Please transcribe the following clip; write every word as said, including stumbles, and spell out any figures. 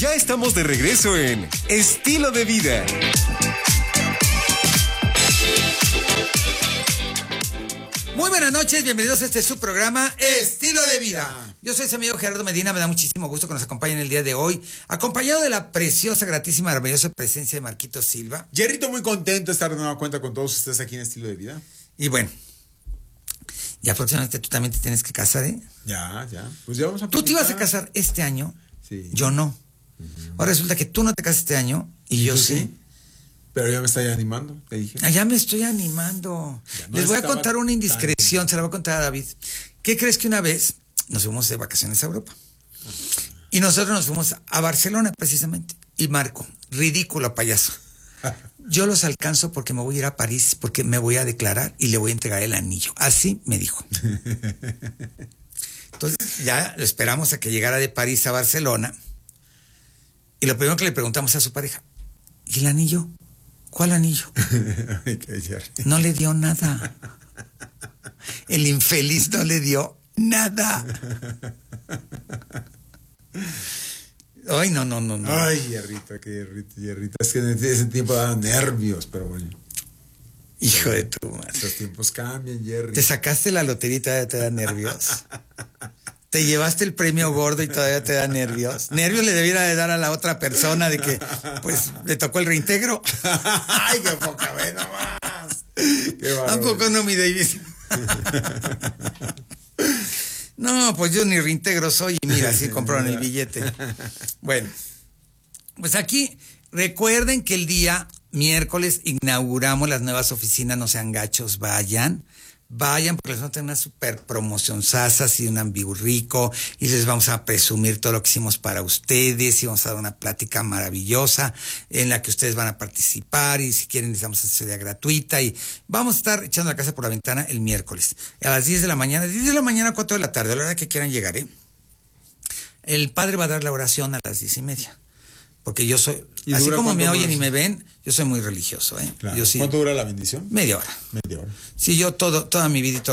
Ya estamos de regreso en Estilo de Vida. Muy buenas noches, bienvenidos a este su programa Estilo de Vida. Yo soy su amigo Gerardo Medina, me da muchísimo gusto que nos acompañen el día de hoy, acompañado de la preciosa, gratísima, maravillosa presencia de Marquito Silva. Jerrito, muy contento de estar de nueva cuenta con todos ustedes aquí en Estilo de Vida. Y bueno, ya próximamente tú también te tienes que casar, ¿eh? Ya, ya. Pues ya vamos a Tú te ibas a casar este año, sí. Yo no. Uh-huh. Ahora resulta que tú no te casas este año y yo sí. sí. Pero ya me estoy animando, te dije. Ah, ya me estoy animando. No Les voy a contar una indiscreción, tan... se la voy a contar a David. ¿Qué crees que una vez nos fuimos de vacaciones a Europa? Y nosotros nos fuimos a Barcelona, precisamente. Y Marco, ridículo payaso. Yo los alcanzo porque me voy a ir a París, porque me voy a declarar y le voy a entregar el anillo. Así me dijo. Entonces ya lo esperamos a que llegara de París a Barcelona. Y lo primero que le preguntamos a su pareja, ¿y el anillo? ¿Cuál anillo? No le dio nada. El infeliz no le dio nada. Ay, no, no, no, no. Ay, Jerrito, qué Jerrito, Jerrito. Es que en ese tiempo daban nervios, pero bueno. Hijo de tu madre. Los tiempos cambian, Jerry. Te sacaste la lotería y todavía te da nervios. Te llevaste el premio gordo y todavía te da nervios. Nervios le debiera de dar a la otra persona de que, pues, le tocó el reintegro. Ay, qué poca vez nomás. Qué bárbaro. Tampoco no, mi Davis. No, pues yo ni reintegro soy y mira, sí compraron el billete. Bueno, pues aquí recuerden que el día miércoles inauguramos las nuevas oficinas, no sean gachos, vayan. Vayan porque les vamos a tener una super promoción sasas y un ambiurrico y les vamos a presumir todo lo que hicimos para ustedes y vamos a dar una plática maravillosa en la que ustedes van a participar y si quieren les damos asesoría gratuita y vamos a estar echando la casa por la ventana el miércoles a las diez de la mañana, diez de la mañana a cuatro de la tarde, a la hora que quieran llegar, ¿eh? El padre va a dar la oración a las diez y media. Porque yo soy, así como me oyen y me ven, yo soy muy religioso, ¿eh? Claro. Yo sí, ¿Cuánto dura la bendición? Media hora. Media hora. Sí, yo todo, toda mi vida